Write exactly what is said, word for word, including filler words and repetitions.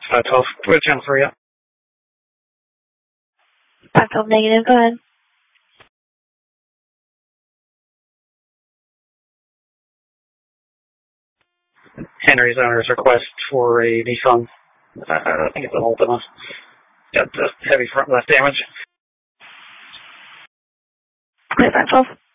five twelve. Put channel three up. five twelve negative, go ahead. Henry's owner's request for a Nissan. Uh, I think it's an Altima. Got the heavy front left damage. five twelve.